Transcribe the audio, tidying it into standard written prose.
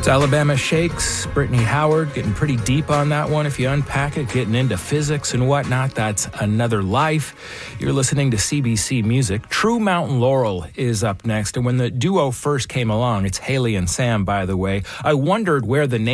It's Alabama Shakes, Brittany Howard, getting pretty deep on that one. If you unpack it, getting into physics and whatnot, that's Another Life. You're listening to CBC Music. True Mountain Laurel is up next. And when the duo first came along, it's Haley and Sam, by the way, I wondered where the name